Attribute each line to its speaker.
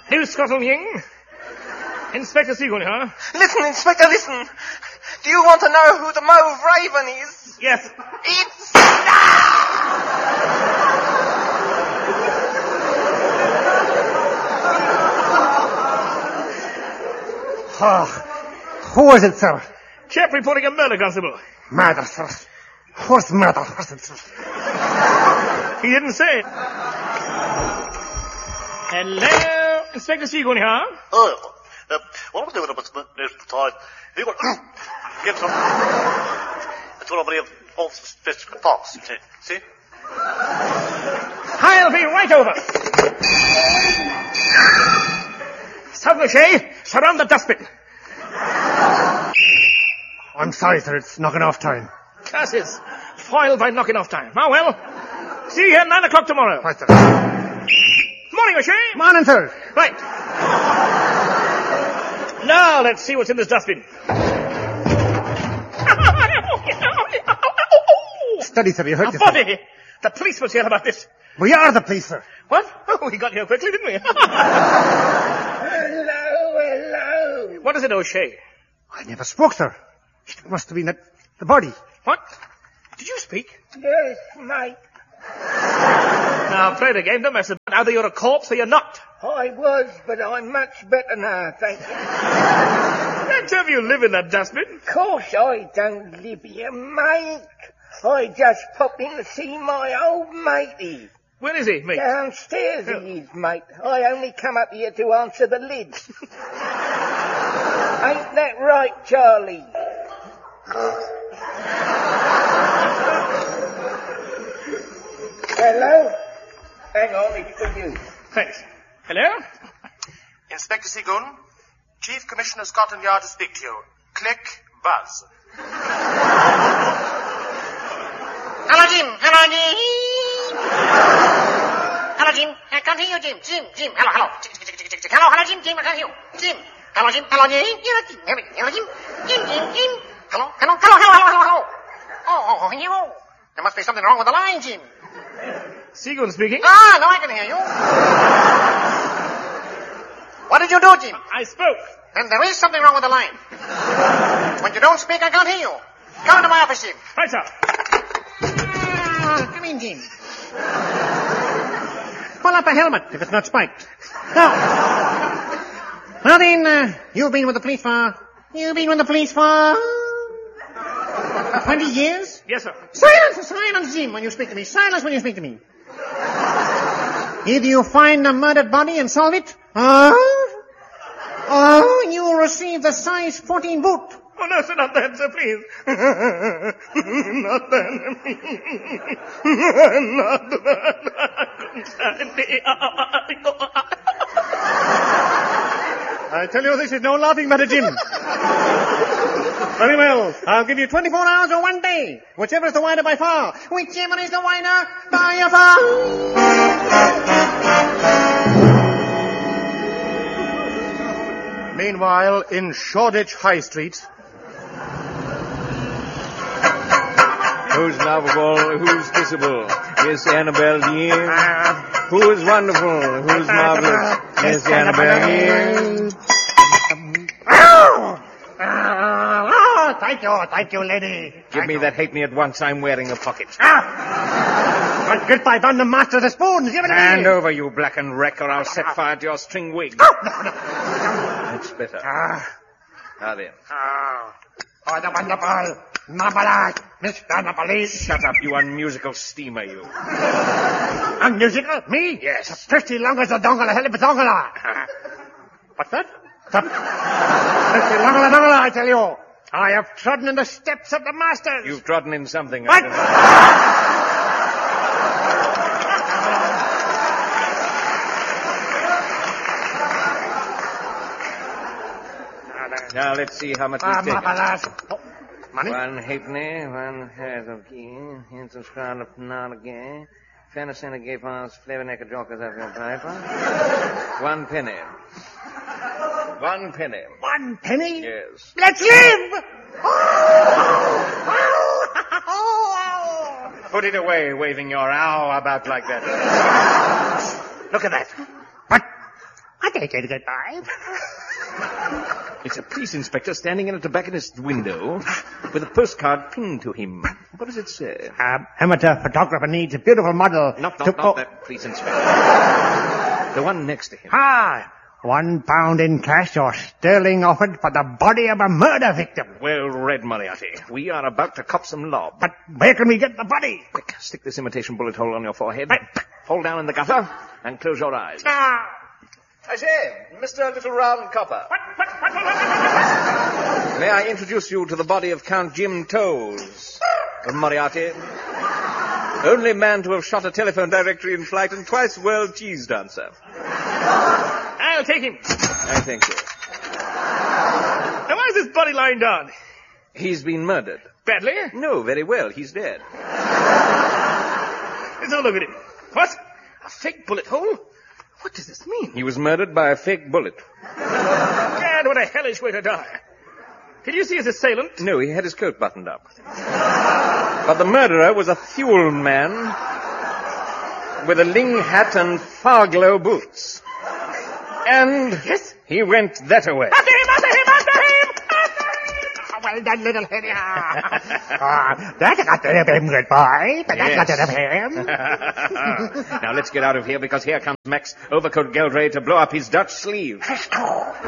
Speaker 1: New Scotland Ying. Inspector Seagoon, huh?
Speaker 2: Listen, Inspector, listen. Do you want to know who the Mauve Raven is?
Speaker 1: Yes.
Speaker 2: It's...
Speaker 3: Who is it, sir?
Speaker 1: Chap reporting a murder, Constable.
Speaker 3: Murder, sir. Who's murder? Who's it, sir?
Speaker 1: He didn't say it. Hello, Inspector Seagoon, huh?
Speaker 4: Oh, what am I doing up at this time? You got... Get some... It's one of the old fish fox, see?
Speaker 1: I'll be right over. Sergeant O'Shea, surround the dustbin.
Speaker 3: I'm sorry, sir. It's knocking off time.
Speaker 1: Curses. Foiled by knocking off time. Ah, well. See you here at 9 o'clock tomorrow.
Speaker 3: Right, sir.
Speaker 1: Morning, O'Shea.
Speaker 3: Morning, sir.
Speaker 1: Right. Now, let's see what's in this dustbin.
Speaker 3: Steady, sir. You hurt
Speaker 1: A
Speaker 3: yourself.
Speaker 1: body. The police must hear about this.
Speaker 3: We are the police, sir.
Speaker 1: What? Oh, we got here quickly, didn't we?
Speaker 2: Hello.
Speaker 1: What is it, O'Shea?
Speaker 3: I never spoke, sir. It must have been the body.
Speaker 1: What? Did you speak?
Speaker 2: Yes, mate.
Speaker 1: Now, play the game. Don't mess about. Either you're a corpse or you're not.
Speaker 2: I was, but I'm much better now, thank you.
Speaker 1: Can't tell you live in that dustbin.
Speaker 2: Of course I don't live here, mate. I just popped in to see my old matey.
Speaker 1: Where is he, mate?
Speaker 2: Downstairs he is, mate. I only come up here to answer the lids. Ain't that right, Charlie? Hello? Hang on, it's for you.
Speaker 1: Thanks. Hello?
Speaker 4: Inspector Seagoon, Chief Commissioner Scotland Yard to speak to you. Click, buzz.
Speaker 5: Hello, Jim. Hello, Jim. Hello, Jim. I can't hear you, Jim. Jim. Hello. Hello, Jim. I can't hear you. Jim. Hello, Jim. Hello, Jim. Hello, Jim. Jim. Hello. Oh, you. There must be something wrong with the line, Jim.
Speaker 1: Seagoon speaking.
Speaker 5: Ah, now I can hear you. What did you do, Jim?
Speaker 1: I spoke.
Speaker 5: Then there is something wrong with the line. When you don't speak, I can't hear you. Come into my office, Jim.
Speaker 1: Right, sir.
Speaker 5: Come in, Jim. Pull up a helmet if it's not spiked. Now then, you've been with the police for 20 years?
Speaker 1: Yes, sir.
Speaker 5: Silence, Jim, when you speak to me. Silence when you speak to me. Either you find a murdered body and solve it, or you will receive the size 14 boot.
Speaker 1: Oh, no, sir, not that, sir, please. Not that. Not that.
Speaker 3: I tell you, this is no laughing matter, Jim. Very well. I'll give you 24 hours or 1 day. Whichever is the wider by far.
Speaker 5: Whichever is the wider by far.
Speaker 3: Meanwhile, in Shoreditch High Street...
Speaker 6: Who's lovable? Who's kissable? Miss Annabelle Dean. Who is wonderful? Who's marvelous? Miss Annabelle Dean.
Speaker 3: Thank you, lady.
Speaker 6: Give me that halfpenny at once. I'm wearing a pocket.
Speaker 3: But goodbye, I'm the master of the spoons. Give it to me.
Speaker 6: Hand over, you blackened wreck, or I'll set fire to your string wig. That's better. Now then.
Speaker 3: Oh, the wonderful, marvelous, Mr. Napolis.
Speaker 6: Shut up, you unmusical steamer, you.
Speaker 3: Unmusical? Me?
Speaker 6: Yes.
Speaker 3: The thirsty longers of dongala, hell of a dongala. What's that? Thirsty longala, dongala, I tell you. I have trodden in the steps of the masters.
Speaker 6: You've trodden in something.
Speaker 3: What?
Speaker 6: Now, let's see how much we've taken.
Speaker 3: Marvelous. Oh, money?
Speaker 6: 1 halfpenny, 1 half of key, hints of scarlet not again. Fennicent and Gaypons, flavor neck of jokers of your piper. 1 penny. 1 penny.
Speaker 3: 1 penny?
Speaker 6: Yes.
Speaker 3: Let's live!
Speaker 6: Put it away, waving your owl about like that.
Speaker 3: Look at that. What? What take it, goodbye.
Speaker 1: It's a police inspector standing in a tobacconist's window with a postcard pinned to him. What does it say?
Speaker 3: Amateur photographer needs a beautiful model.
Speaker 1: Not
Speaker 3: to...
Speaker 1: that police inspector. The one next to him.
Speaker 3: £1 in cash or sterling offered for the body of a murder victim.
Speaker 1: Well read, Moriarty. We are about to cop some lob.
Speaker 3: But where can we get the body?
Speaker 1: Quick, stick this imitation bullet hole on your forehead. Fall down in the gutter and close your eyes. I say, Mr. Little Round Copper. May I introduce you to the body of Count Jim Tolles, Moriarty? Only man to have shot a telephone directory in flight and twice world cheese dancer. I'll take him. I thank you. Now, why is this body lying down? He's been murdered. Badly? No, very well. He's dead. Let's have a look at him. What? A fake bullet hole? What does this mean? He was murdered by a fake bullet. God, what a hellish way to die. Did you see his assailant? No, he had his coat buttoned up. But the murderer was a Thule man with a Ling hat and Farglow boots. And yes, he went that away. After him, after him, after him! After him!
Speaker 3: Well done, little Henry. That got rid of him, good boy. But that got rid of him.
Speaker 1: Now let's get out of here, because here comes Max Overcoat Geldray to blow up his Dutch sleeve.